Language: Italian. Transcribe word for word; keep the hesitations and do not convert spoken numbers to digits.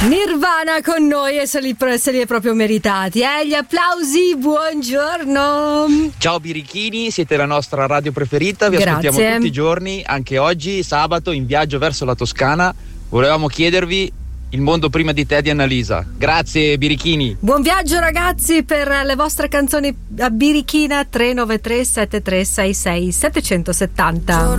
Nirvana con noi e se li, se li è proprio meritati, eh? Gli applausi, buongiorno. Ciao birichini, siete la nostra radio preferita, vi Grazie. ascoltiamo tutti i giorni, anche oggi, sabato, in viaggio verso la Toscana. Volevamo chiedervi il mondo prima di te di Annalisa. Grazie birichini. Buon viaggio ragazzi, per le vostre canzoni a birichina tre nove tre sette tre sei sei sette sette zero.